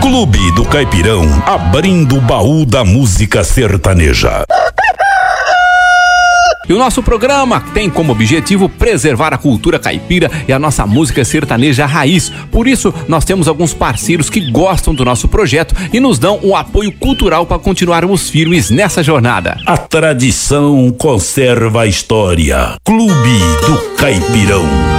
Clube do Caipirão, abrindo o baú da música sertaneja. E o nosso programa tem como objetivo preservar a cultura caipira e a nossa música sertaneja raiz. Por isso, nós temos alguns parceiros que gostam do nosso projeto e nos dão o apoio cultural para continuarmos firmes nessa jornada. A tradição conserva a história. Clube do Caipirão.